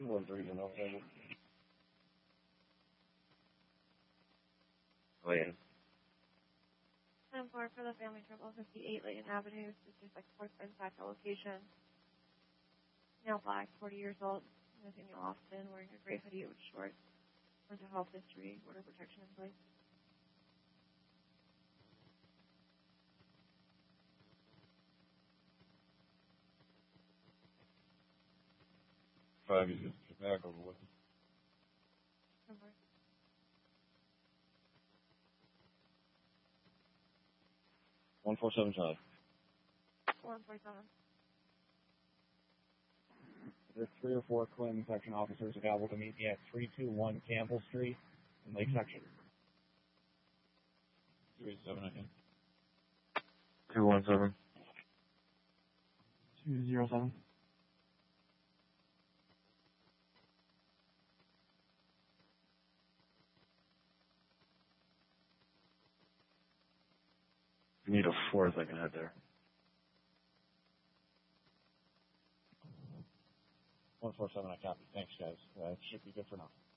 213 and over. Layton. 10-4 for the family triple, 58 Layton Avenue, 66 Intact location. Male black, 40 years old, Nathaniel Austin, wearing a gray hoodie with shorts. Mental health history, order protection in place. Five, you just back over with. 10-4. One 475. 147. There's 3 or 4 Clinton section officers available to meet me at 321 Campbell Street in Lake Section. 287 again. 217. 207. You need a fourth, I can head there. 147, I copy. Thanks, guys. Should be good for now.